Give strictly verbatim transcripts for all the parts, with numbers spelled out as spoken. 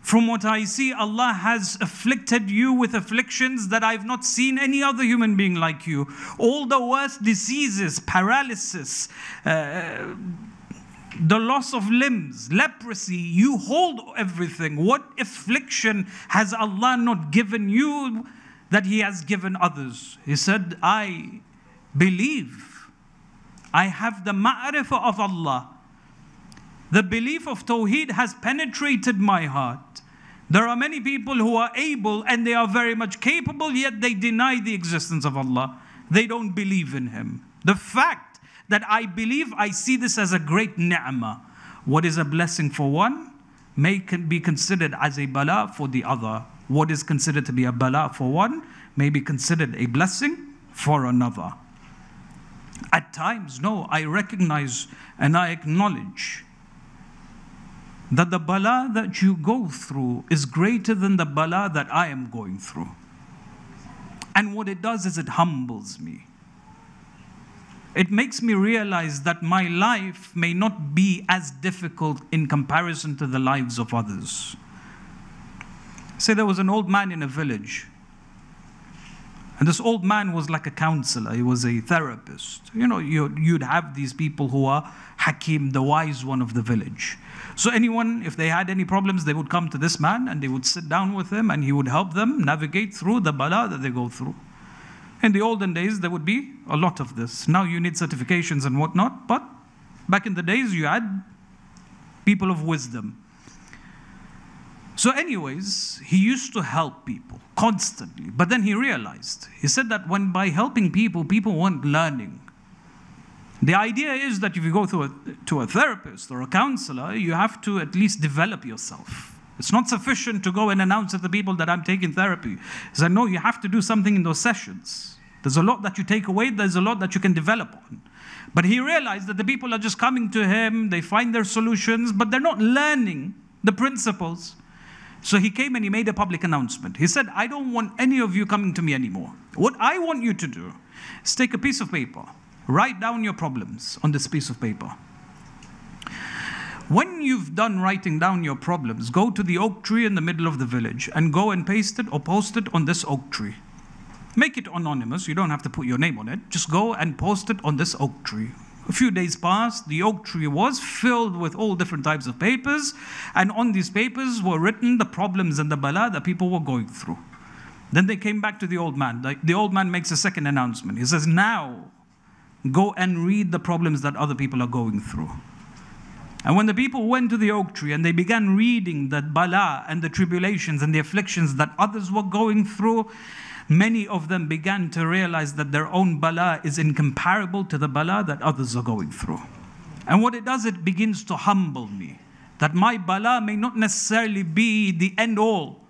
From what I see, Allah has afflicted you with afflictions that I've not seen any other human being like you. All the worst diseases, paralysis, uh, the loss of limbs, leprosy, you hold everything. What affliction has Allah not given you that He has given others? He said, I believe. I have the ma'rifah of Allah. The belief of Tawheed has penetrated my heart. There are many people who are able and they are very much capable, yet they deny the existence of Allah. They don't believe in Him. The fact that I believe, I see this as a great ni'mah. What is a blessing for one may be considered as a bala for the other. What is considered to be a bala for one may be considered a blessing for another. At times, no, I recognize and I acknowledge that the bala that you go through is greater than the bala that I am going through. And what it does is it humbles me. It makes me realize that my life may not be as difficult in comparison to the lives of others. Say there was an old man in a village. And this old man was like a counselor. He was a therapist. You know, you'd have these people who are Hakim, the wise one of the village. So anyone, if they had any problems, they would come to this man and they would sit down with him and he would help them navigate through the bala that they go through. In the olden days, there would be a lot of this. Now you need certifications and whatnot, but back in the days, you had people of wisdom. So anyways, he used to help people constantly. But then he realized, he said that when by helping people, people weren't learning. The idea is that if you go to a, to a therapist or a counselor, you have to at least develop yourself. It's not sufficient to go and announce to the people that I'm taking therapy. He said, no, you have to do something in those sessions. There's a lot that you take away, there's a lot that you can develop on. But he realized that the people are just coming to him, they find their solutions, but they're not learning the principles. So he came and he made a public announcement. He said, I don't want any of you coming to me anymore. What I want you to do is take a piece of paper, write down your problems on this piece of paper. When you've done writing down your problems, go to the oak tree in the middle of the village and go and paste it or post it on this oak tree. Make it anonymous. You don't have to put your name on it. Just go and post it on this oak tree. A few days passed, the oak tree was filled with all different types of papers, and on these papers were written the problems and the bala that people were going through. Then they came back to the old man. The, the old man makes a second announcement. He says, now go and read the problems that other people are going through. And when the people went to the oak tree and they began reading the bala and the tribulations and the afflictions that others were going through, many of them began to realize that their own bala is incomparable to the bala that others are going through. And what it does, it begins to humble me. That my bala may not necessarily be the end all.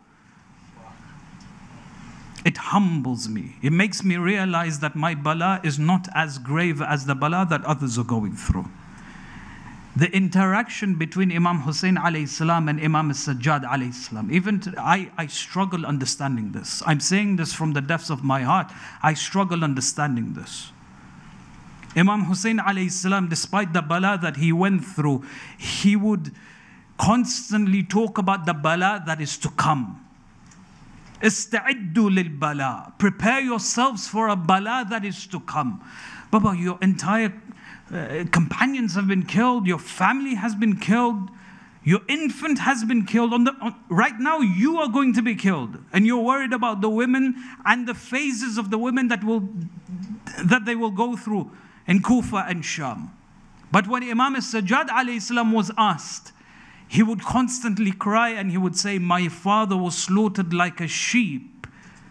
It humbles me. It makes me realize that my bala is not as grave as the bala that others are going through. The interaction between Imam Hussein alayhi salam and Imam Sajjad alayhi salam. Even to, I, I struggle understanding this. I'm saying this from the depths of my heart. I struggle understanding this. Imam Hussein alayhi salam, despite the bala that he went through, he would constantly talk about the bala that is to come. Ista'iddu lil bala. Prepare yourselves for a bala that is to come. Baba, your entire Uh, companions have been killed, your family has been killed, your infant has been killed. On the, on, right now, you are going to be killed, and you're worried about the women and the phases of the women that will that they will go through in Kufa and Sham. But when Imam Sajjad alayhi salam was asked, he would constantly cry and he would say, my father was slaughtered like a sheep,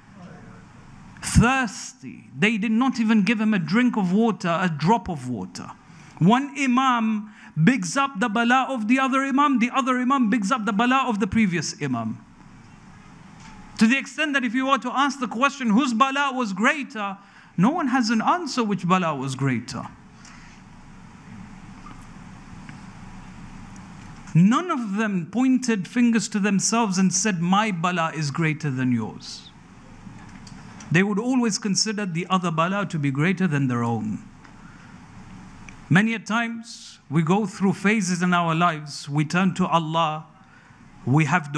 thirsty. They did not even give him a drink of water, a drop of water. One imam bigs up the bala of the other imam, the other imam bigs up the bala of the previous imam. To the extent that if you were to ask the question, whose bala was greater, no one has an answer which bala was greater. None of them pointed fingers to themselves and said, my bala is greater than yours. They would always consider the other bala to be greater than their own. Many a times, we go through phases in our lives, we turn to Allah, we have